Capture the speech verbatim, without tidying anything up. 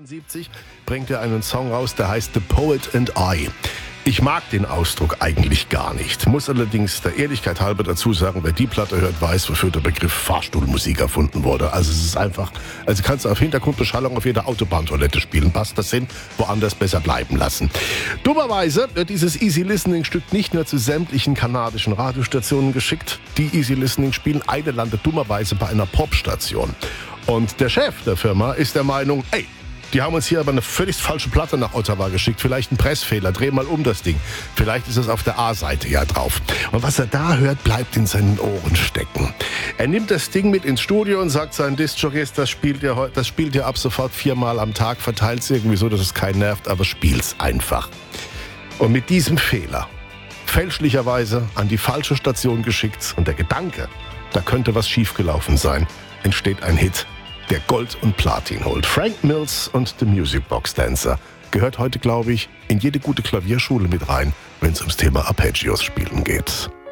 neunzehnhundertfünfundsiebzig bringt er einen Song raus, der heißt The Poet and I. Ich mag den Ausdruck eigentlich gar nicht, muss allerdings der Ehrlichkeit halber dazu sagen, wer die Platte hört, weiß, wofür der Begriff Fahrstuhlmusik erfunden wurde. Also es ist einfach, also kannst du auf Hintergrundbeschallung auf jeder Autobahntoilette spielen, passt das hin, woanders besser bleiben lassen. Dummerweise wird dieses Easy Listening Stück nicht nur zu sämtlichen kanadischen Radiostationen geschickt, die Easy Listening spielen, eine landet dummerweise bei einer Popstation. Und der Chef der Firma ist der Meinung, ey, die haben uns hier aber eine völlig falsche Platte nach Ottawa geschickt. Vielleicht ein Pressfehler. Dreh mal um das Ding. Vielleicht ist es auf der A-Seite ja drauf. Und was er da hört, bleibt in seinen Ohren stecken. Er nimmt das Ding mit ins Studio und sagt seinen Diskjockeys, das spielt ihr heute, das spielt ihr ab sofort viermal am Tag. Verteilt es irgendwie so, dass es keinen nervt, aber spielt's einfach. Und mit diesem Fehler, fälschlicherweise an die falsche Station geschickt und der Gedanke, da könnte was schiefgelaufen sein, entsteht ein Hit, der Gold und Platin holt. Frank Mills und The Music Box Dancer gehört heute, glaube ich, in jede gute Klavierschule mit rein, wenn es ums Thema Arpeggios spielen geht.